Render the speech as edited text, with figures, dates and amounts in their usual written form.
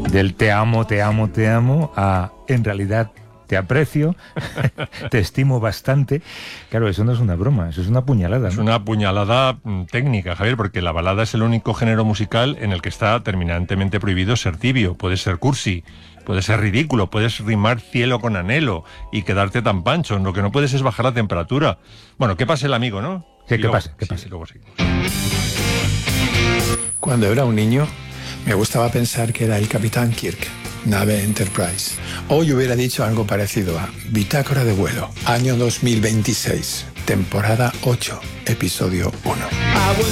Del te amo, te amo, te amo, a en realidad te aprecio, te estimo bastante. Claro, eso no es una broma, eso es una puñalada, ¿no? Es una puñalada técnica, Javier, porque la balada es el único género musical en el que está terminantemente prohibido ser tibio. Puede ser cursi, puede ser ridículo, puedes rimar cielo con anhelo y quedarte tan pancho. Lo que no puedes es bajar la temperatura. Bueno, ¿qué pasa el amigo, no? ¿Qué Luego, pasa? ¿Qué pasa? Luego seguimos. Cuando era un niño, me gustaba pensar que era el Capitán Kirk, nave Enterprise. Hoy hubiera dicho algo parecido a Bitácora de vuelo, año 2026, temporada 8, episodio 1.